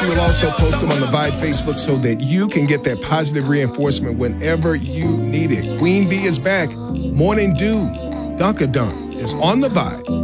Tracy will also post them on the Vibe Facebook so that you can get that positive reinforcement whenever you need it. Queen Bee is back. Morning Dew, Dunkadunk is on the Vibe.